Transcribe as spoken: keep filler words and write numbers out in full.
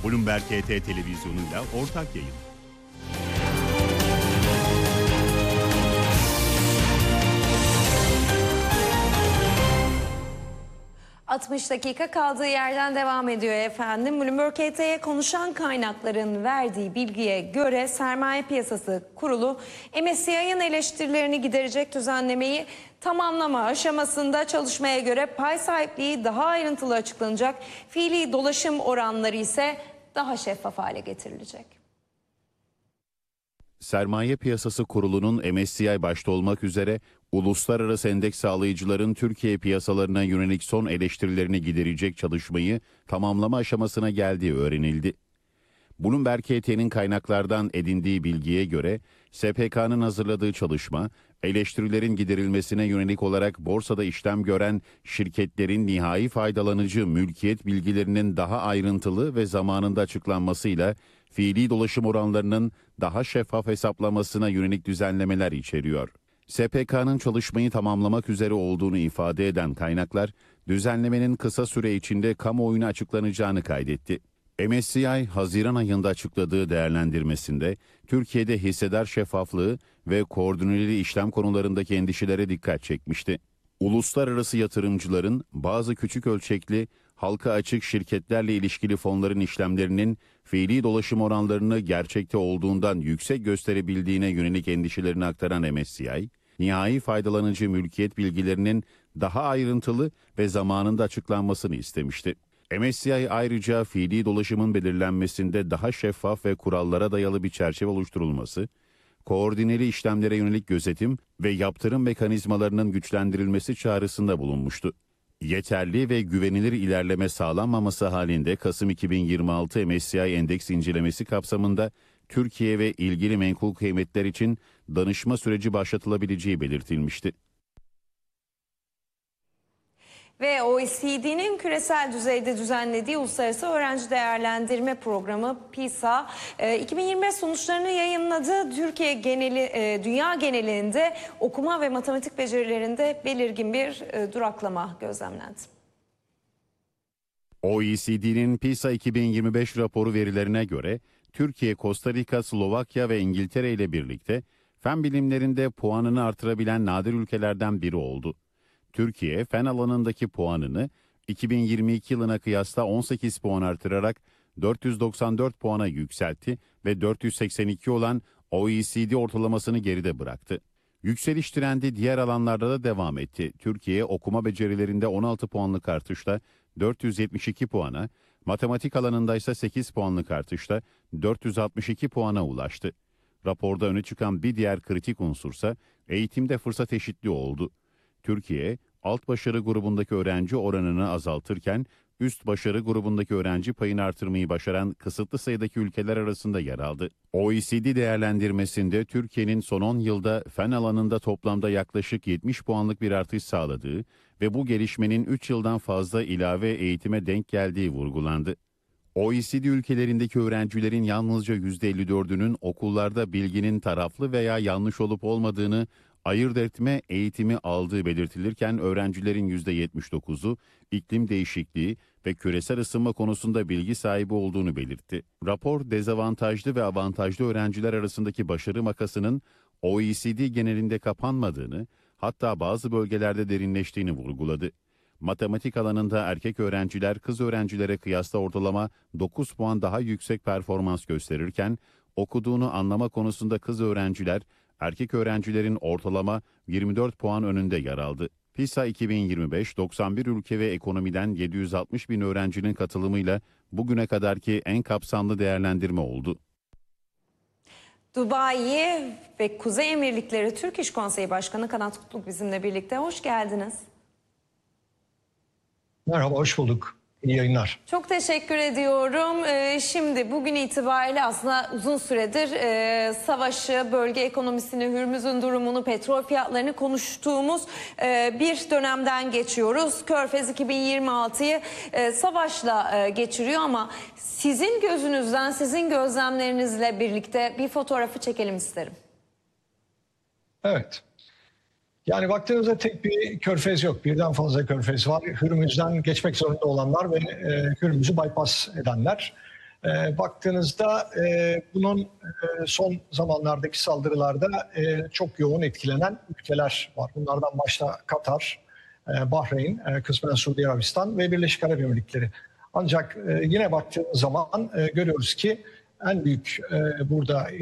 Bloomberg H T televizyonuyla ortak yayın. altmış dakika kaldığı yerden devam ediyor efendim. Bloomberg H T'ye konuşan kaynakların verdiği bilgiye göre Sermaye Piyasası Kurulu M S C I'nin eleştirilerini giderecek düzenlemeyi tamamlama aşamasında, çalışmaya göre pay sahipliği daha ayrıntılı açıklanacak, fiili dolaşım oranları ise daha şeffaf hale getirilecek. Sermaye Piyasası Kurulu'nun M S C I başta olmak üzere uluslararası endeks sağlayıcıların Türkiye piyasalarına yönelik son eleştirilerini giderecek çalışmayı tamamlama aşamasına geldiği öğrenildi. Bloomberg H T'nin kaynaklardan edindiği bilgiye göre S P K'nın hazırladığı çalışma, eleştirilerin giderilmesine yönelik olarak borsada işlem gören şirketlerin nihai faydalanıcı mülkiyet bilgilerinin daha ayrıntılı ve zamanında açıklanmasıyla fiili dolaşım oranlarının daha şeffaf hesaplamasına yönelik düzenlemeler içeriyor. S P K'nın çalışmayı tamamlamak üzere olduğunu ifade eden kaynaklar, düzenlemenin kısa süre içinde kamuoyuna açıklanacağını kaydetti. M S C I, Haziran ayında açıkladığı değerlendirmesinde, Türkiye'de hissedar şeffaflığı ve koordineli işlem konularındaki endişelere dikkat çekmişti. Uluslararası yatırımcıların bazı küçük ölçekli, halka açık şirketlerle ilişkili fonların işlemlerinin fiili dolaşım oranlarını gerçekte olduğundan yüksek gösterebildiğine yönelik endişelerini aktaran M S C I, nihai faydalanıcı mülkiyet bilgilerinin daha ayrıntılı ve zamanında açıklanmasını istemişti. M S C I ayrıca fiili dolaşımın belirlenmesinde daha şeffaf ve kurallara dayalı bir çerçeve oluşturulması, koordineli işlemlere yönelik gözetim ve yaptırım mekanizmalarının güçlendirilmesi çağrısında bulunmuştu. Yeterli ve güvenilir ilerleme sağlanmaması halinde Kasım iki bin yirmi altı M S C I endeks incelemesi kapsamında Türkiye ve ilgili menkul kıymetler için danışma süreci başlatılabileceği belirtilmişti. Ve O E C D'nin küresel düzeyde düzenlediği Uluslararası Öğrenci Değerlendirme Programı PISA iki bin yirmi beş sonuçlarını yayınladı. Türkiye geneli, dünya genelinde okuma ve matematik becerilerinde belirgin bir duraklama gözlemlendi. O E C D'nin PISA iki bin yirmi beş raporu verilerine göre Türkiye, Costa Rica, Slovakya ve İngiltere ile birlikte fen bilimlerinde puanını artırabilen nadir ülkelerden biri oldu. Türkiye, fen alanındaki puanını iki bin yirmi iki yılına kıyasla on sekiz puan artırarak dört yüz doksan dört puana yükseltti ve dört yüz seksen iki olan O E C D ortalamasını geride bıraktı. Yükseliş trendi diğer alanlarda da devam etti. Türkiye, okuma becerilerinde on altı puanlık artışla dört yüz yetmiş iki puana, matematik alanında ise sekiz puanlık artışla dört yüz altmış iki puana ulaştı. Raporda öne çıkan bir diğer kritik unsursa eğitimde fırsat eşitliği oldu. Türkiye, alt başarı grubundaki öğrenci oranını azaltırken, üst başarı grubundaki öğrenci payını artırmayı başaran kısıtlı sayıdaki ülkeler arasında yer aldı. O E C D değerlendirmesinde Türkiye'nin son on yılda fen alanında toplamda yaklaşık yetmiş puanlık bir artış sağladığı ve bu gelişmenin üç yıldan fazla ilave eğitime denk geldiği vurgulandı. O E C D ülkelerindeki öğrencilerin yalnızca yüzde elli dördünün okullarda bilginin taraflı veya yanlış olup olmadığını ayırt etme eğitimi aldığı belirtilirken öğrencilerin yüzde yetmiş dokuzu iklim değişikliği ve küresel ısınma konusunda bilgi sahibi olduğunu belirtti. Rapor, dezavantajlı ve avantajlı öğrenciler arasındaki başarı makasının O E C D genelinde kapanmadığını, hatta bazı bölgelerde derinleştiğini vurguladı. Matematik alanında erkek öğrenciler kız öğrencilere kıyasla ortalama dokuz puan daha yüksek performans gösterirken, okuduğunu anlama konusunda kız öğrenciler erkek öğrencilerin ortalama yirmi dört puan önünde yer aldı. PISA iki bin yirmi beş, doksan bir ülke ve ekonomiden yedi yüz altmış bin öğrencinin katılımıyla bugüne kadarki en kapsamlı değerlendirme oldu. Dubai ve Kuzey Emirlikleri Türk İş Konseyi Başkanı Kanat Kutluk bizimle birlikte. Hoş geldiniz. Merhaba, hoş bulduk. İyi yayınlar. Çok teşekkür ediyorum. Ee, şimdi bugün itibariyle aslında uzun süredir e, savaşı, bölge ekonomisini, Hürmüz'ün durumunu, petrol fiyatlarını konuştuğumuz e, bir dönemden geçiyoruz. Körfez iki bin yirmi altıyı e, savaşla e, geçiriyor ama sizin gözünüzden, sizin gözlemlerinizle birlikte bir fotoğrafı çekelim isterim. Evet. Yani baktığınızda tek bir körfez yok. Birden fazla körfez var. Hürmüz'den geçmek zorunda olanlar ve e, Hürmüz'ü bypass edenler. E, baktığınızda e, bunun e, son zamanlardaki saldırılarda e, çok yoğun etkilenen ülkeler var. Bunlardan başta Katar, e, Bahreyn, e, kısmen Suudi Arabistan ve Birleşik Arap Emirlikleri. Ancak e, yine baktığımız zaman e, görüyoruz ki en büyük e, burada